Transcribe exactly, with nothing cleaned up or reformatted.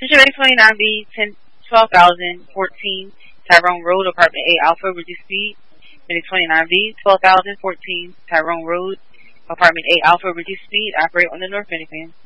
Cincinnati twenty-nine B, ten, twelve thousand fourteen, Tyrone Road, Apartment A Alpha, reduced speed. Cincinnati twenty-nine B, twelve thousand fourteen, Tyrone Road, Apartment A Alpha, reduced speed, operate on the North Minivan.